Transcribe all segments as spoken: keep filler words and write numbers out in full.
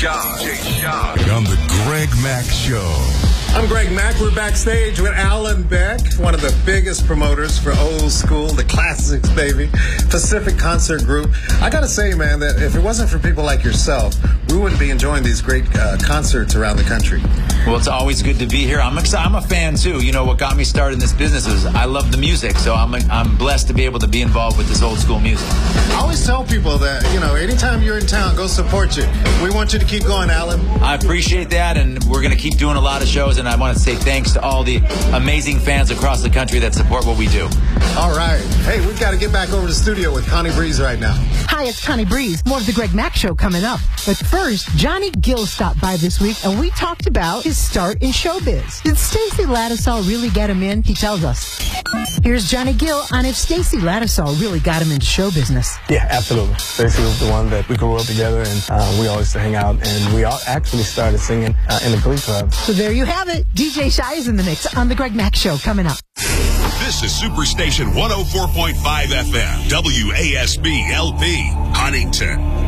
On the Greg Mack Show. I'm Greg Mack. We're backstage with Alan Beck, one of the biggest promoters for old school, the classics, baby, Pacific Concert Group. I got to say, man, that if it wasn't for people like yourself, we wouldn't be enjoying these great uh, concerts around the country. Well, it's always good to be here. I'm excited. I'm a fan, too. You know, what got me started in this business is I love the music, so I'm I'm blessed to be able to be involved with this old school music. I always tell people that, you know, anytime you're in town, go support you. We want you to keep going, Alan. I appreciate that, and we're going to keep doing a lot of shows, and I want to say thanks to all the amazing fans across the country that support what we do. All right. Hey, we've got to get back over to the studio with Connie Breeze right now. Hi, it's Connie Breeze. More of the Greg Mack Show coming up. But first, Johnny Gill stopped by this week, and we talked about his start in showbiz. Did Stacey Lattisaw really get him in? He tells us. Here's Johnny Gill on if Stacey Lattisaw really got him into show business. Yeah, absolutely. Stacey was the one that we grew up together, and uh, we always used to hang out, and we all actually started singing uh, in the Glee Club. So there you have it. D J Shy is in the mix on the Greg Mack Show coming up. This is Superstation one oh four point five F M, W A S B L P, Huntington.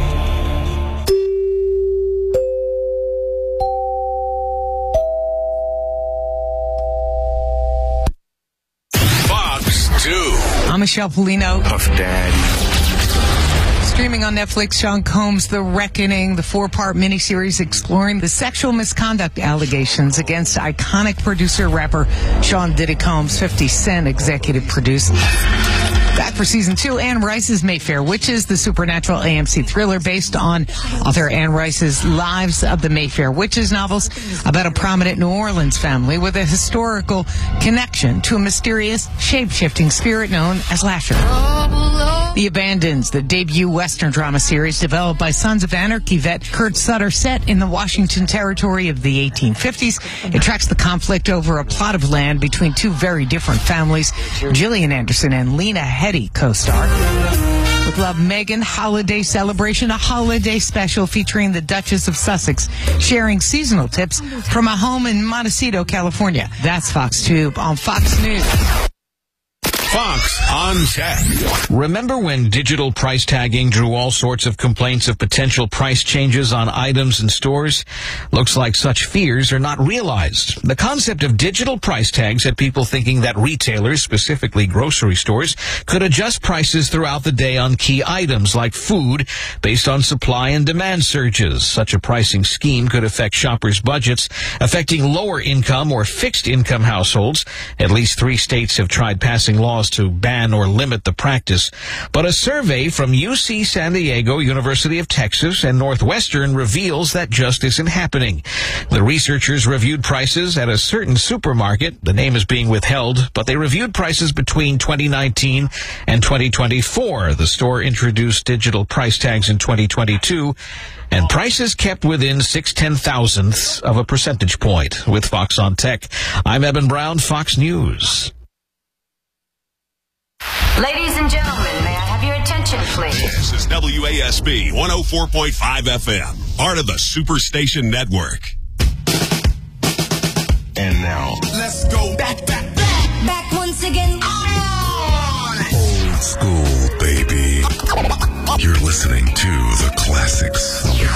I'm Michelle Polino. Puff Daddy. Streaming on Netflix, Sean Combs' The Reckoning, the four-part miniseries exploring the sexual misconduct allegations against iconic producer-rapper Sean Diddy Combs. fifty Cent executive produced. Back for season two, Anne Rice's Mayfair Witches, the supernatural A M C thriller based on author Anne Rice's Lives of the Mayfair Witches novels about a prominent New Orleans family with a historical connection to a mysterious, shape-shifting spirit known as Lasher. The Abandons, the debut Western drama series developed by Sons of Anarchy vet Kurt Sutter, set in the Washington Territory of the eighteen fifties. It tracks the conflict over a plot of land between two very different families. Gillian Anderson and Lena Headey co-star. With Love, Megan Holiday Celebration, a holiday special featuring the Duchess of Sussex, sharing seasonal tips from a home in Montecito, California. That's Fox Tube on Fox News. Fox on Tech. Remember when digital price tagging drew all sorts of complaints of potential price changes on items in stores? Looks like such fears are not realized. The concept of digital price tags had people thinking that retailers, specifically grocery stores, could adjust prices throughout the day on key items like food based on supply and demand surges. Such a pricing scheme could affect shoppers' budgets, affecting lower income or fixed income households. At least three states have tried passing laws to ban or limit the practice. But a survey from U C San Diego, University of Texas, and Northwestern reveals that just isn't happening. The researchers reviewed prices at a certain supermarket. The name is being withheld, but they reviewed prices between twenty nineteen and twenty twenty-four. The store introduced digital price tags in twenty twenty-two, and prices kept within six ten thousandths of a percentage point. With Fox on Tech, I'm Eben Brown, Fox News. Ladies and gentlemen, may I have your attention, please? This is W A S B one oh four point five F M, part of the Superstation Network. And now, let's go back, back, Back, back once again. old school, baby. You're listening to the classics.